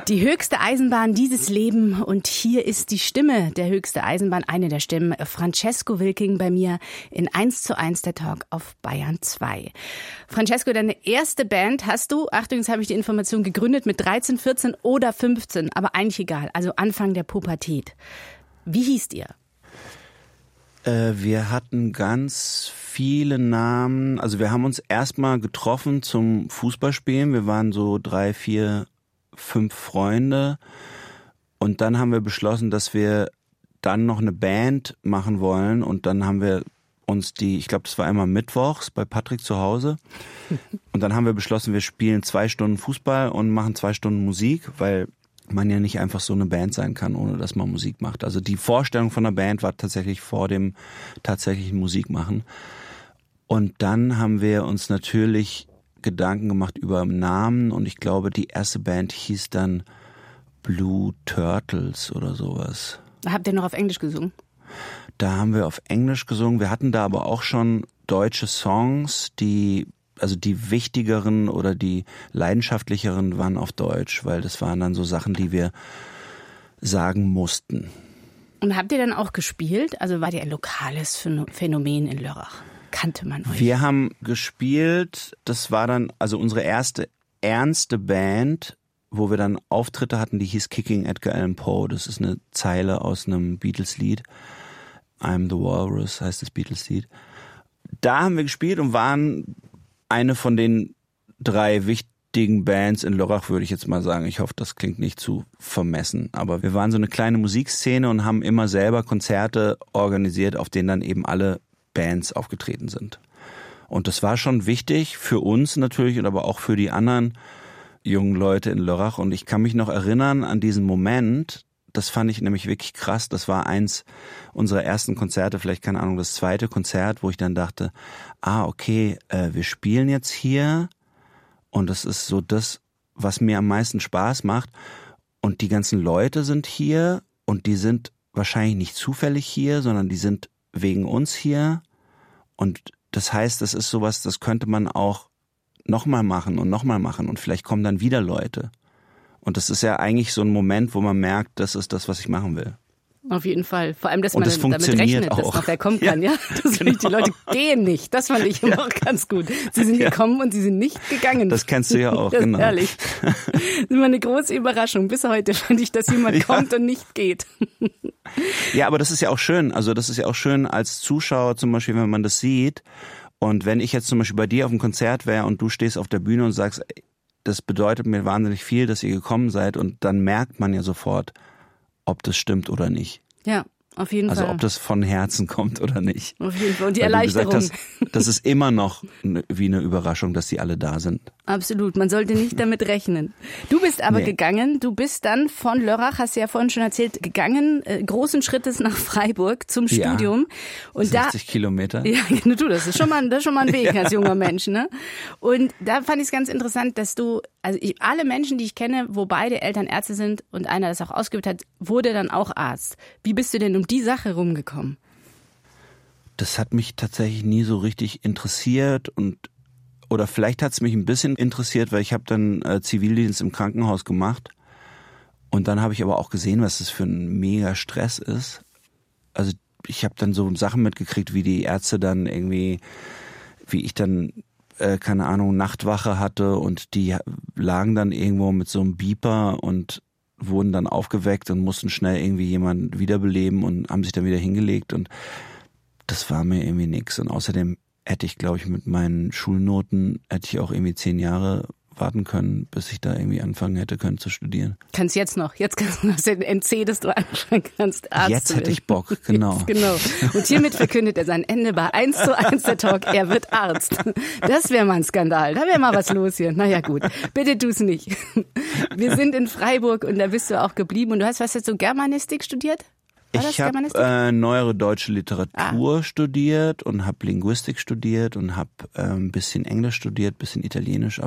Die höchste Eisenbahn, dieses Leben. Und hier ist die Stimme der höchste Eisenbahn, eine der Stimmen, Francesco Wilking bei mir in 1:1 der Talk auf Bayern 2. Francesco, deine erste Band hast du, Achtung, jetzt habe ich die Information, gegründet mit 13, 14 oder 15, aber eigentlich egal, also Anfang der Pubertät. Wie hießt ihr? Wir hatten ganz viele Namen. Also wir haben uns erstmal getroffen zum Fußballspielen. Wir waren so 3, 4, 5 Freunde. Und dann haben wir beschlossen, dass wir dann noch eine Band machen wollen. Und dann haben wir uns ich glaube, das war einmal mittwochs bei Patrick zu Hause. Und dann haben wir beschlossen, wir spielen 2 Stunden Fußball und machen 2 Stunden Musik, weil man ja nicht einfach so eine Band sein kann, ohne dass man Musik macht. Also die Vorstellung von einer Band war tatsächlich vor dem tatsächlichen Musikmachen. Und dann haben wir uns natürlich Gedanken gemacht über Namen und ich glaube, die erste Band hieß dann Blue Turtles oder sowas. Habt ihr noch auf Englisch gesungen? Da haben wir auf Englisch gesungen. Wir hatten da aber auch schon deutsche Songs, die wichtigeren oder die leidenschaftlicheren waren auf Deutsch, weil das waren dann so Sachen, die wir sagen mussten. Und habt ihr dann auch gespielt? Also war ihr ein lokales Phänomen in Lörrach? Kannte man euch? Wir haben gespielt, das war dann also unsere erste ernste Band, wo wir dann Auftritte hatten, die hieß Kicking Edgar Allan Poe. Das ist eine Zeile aus einem Beatles-Lied. I'm the Walrus heißt das Beatles-Lied. Da haben wir gespielt und waren eine von den 3 wichtigen Bands in Lörrach, würde ich jetzt mal sagen. Ich hoffe, das klingt nicht zu vermessen. Aber wir waren so eine kleine Musikszene und haben immer selber Konzerte organisiert, auf denen dann eben alle Bands aufgetreten sind. Und das war schon wichtig für uns natürlich und aber auch für die anderen jungen Leute in Lörrach. Und ich kann mich noch erinnern an diesen Moment, das fand ich nämlich wirklich krass. Das war eins unserer ersten Konzerte, vielleicht keine Ahnung, das 2. Konzert, wo ich dann dachte, okay, wir spielen jetzt hier und das ist so das, was mir am meisten Spaß macht. Und die ganzen Leute sind hier und die sind wahrscheinlich nicht zufällig hier, sondern die sind wegen uns hier. Und das heißt, das ist sowas, das könnte man auch nochmal machen und vielleicht kommen dann wieder Leute. Und das ist ja eigentlich so ein Moment, wo man merkt, das ist das, was ich machen will. Auf jeden Fall. Vor allem, dass und man das damit rechnet, auch. dass noch wer kommen kann. Ja, das genau. Die Leute gehen nicht. Das fand ich immer auch ganz gut. Sie sind gekommen und sie sind nicht gegangen. Das kennst du ja auch, das genau. Ist ehrlich. Das ist immer eine große Überraschung. Bis heute finde ich, dass jemand kommt und nicht geht. Ja, aber das ist ja auch schön. Also das ist ja auch schön als Zuschauer zum Beispiel, wenn man das sieht. Und wenn ich jetzt zum Beispiel bei dir auf dem Konzert wäre und du stehst auf der Bühne und sagst, das bedeutet mir wahnsinnig viel, dass ihr gekommen seid und dann merkt man ja sofort, ob das stimmt oder nicht. Ja, auf jeden Fall. Also ob das von Herzen kommt oder nicht. Auf jeden Fall. Und die Erleichterung. Weil du gesagt hast, das ist immer noch wie eine Überraschung, dass die alle da sind. Absolut. Man sollte nicht damit rechnen. Du bist aber gegangen. Du bist dann von Lörrach, hast du ja vorhin schon erzählt, gegangen, großen Schrittes nach Freiburg zum Studium. Und 60 Kilometer. Ja, du, das ist schon mal ein Weg als junger Mensch, ne? Und da fand ich es ganz interessant, dass du, alle Menschen, die ich kenne, wo beide Eltern Ärzte sind und einer das auch ausgeübt hat, wurde dann auch Arzt. Wie bist du denn um die Sache rumgekommen? Das hat mich tatsächlich nie so richtig interessiert oder vielleicht hat es mich ein bisschen interessiert, weil ich habe dann Zivildienst im Krankenhaus gemacht und dann habe ich aber auch gesehen, was das für ein mega Stress ist. Also ich habe dann so Sachen mitgekriegt, wie die Ärzte dann irgendwie, wie ich dann, keine Ahnung, Nachtwache hatte und die lagen dann irgendwo mit so einem Beeper und wurden dann aufgeweckt und mussten schnell irgendwie jemanden wiederbeleben und haben sich dann wieder hingelegt und das war mir irgendwie nix. Und außerdem hätte ich, glaube ich, mit meinen Schulnoten hätte ich auch irgendwie 10 Jahre warten können, bis ich da irgendwie anfangen hätte können zu studieren. Kannst jetzt noch. Jetzt kannst du den NC, das du anfangen kannst, Arzt Jetzt hätte ich Bock, genau. Jetzt, genau. Und hiermit verkündet er sein Ende bei 1:1 der Talk. Er wird Arzt. Das wäre mal ein Skandal. Da wäre mal was los hier. Naja, gut. Bitte tu's nicht. Wir sind in Freiburg und da bist du auch geblieben. Und du hast was jetzt so Germanistik studiert? Ich habe neuere deutsche Literatur studiert und habe Linguistik studiert und habe ein bisschen Englisch studiert, ein bisschen Italienisch.